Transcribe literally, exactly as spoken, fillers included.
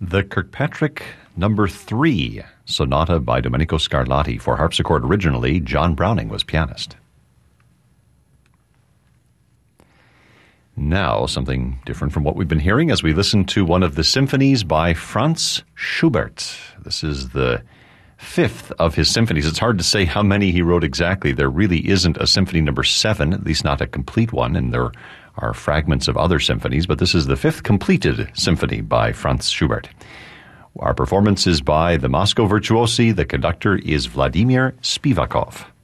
The Kirkpatrick Number three, Sonata by Domenico Scarlatti for harpsichord originally. John Browning was pianist. Now, something different from what we've been hearing as we listen to one of the symphonies by Franz Schubert. This is the fifth of his symphonies. It's hard to say how many he wrote exactly. There really isn't a symphony number seven, at least not a complete one, and there are fragments of other symphonies, but this is the fifth completed symphony by Franz Schubert. Our performance is by the Moscow Virtuosi. The conductor is Vladimir Spivakov.